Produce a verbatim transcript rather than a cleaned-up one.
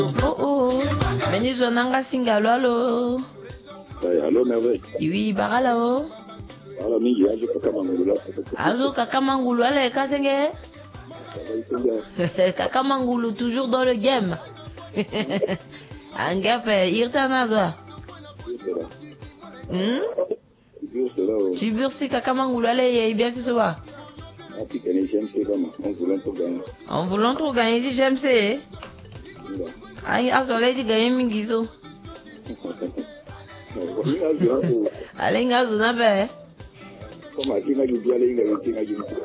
Oh oh. Meni zonanga singalo allo. Allô, merveille. Oui, barala o. Voilà, mingi, azo kakamangulu là. Azo kakamangulu, allez, kasenge. Kakamangulu, toujours dans le game. Angape, irtana zwa. Hmm? Tibursi kakamangulu, allez, bien si soba. En voulant trop gagner, dit j'aime c'est. Aïe, azo, allez, dit gagner mingizo. Allez, ngazo, n'a pas.